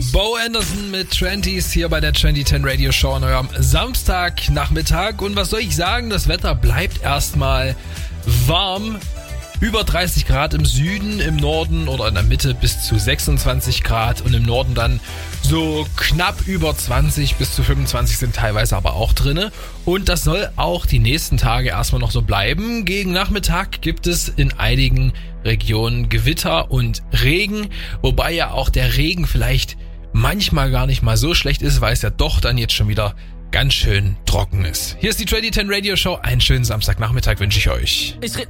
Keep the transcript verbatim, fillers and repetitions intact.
Bo Anderson mit Twenties hier bei der zwanzig zehn Radio Show an eurem Samstagnachmittag. Und was soll ich sagen, das Wetter bleibt erstmal warm. Über dreißig Grad im Süden, im Norden oder in der Mitte bis zu sechsundzwanzig Grad und im Norden dann so knapp über zwanzig bis zu fünfundzwanzig sind teilweise aber auch drinne. Und das soll auch die nächsten Tage erstmal noch so bleiben. Gegen Nachmittag gibt es in einigen Regionen Gewitter und Regen, wobei ja auch der Regen vielleicht manchmal gar nicht mal so schlecht ist, weil es ja doch dann jetzt schon wieder ganz schön trocken ist. Hier ist die zwanzig zehn Radio Show. Einen schönen Samstagnachmittag wünsche ich euch. Ich red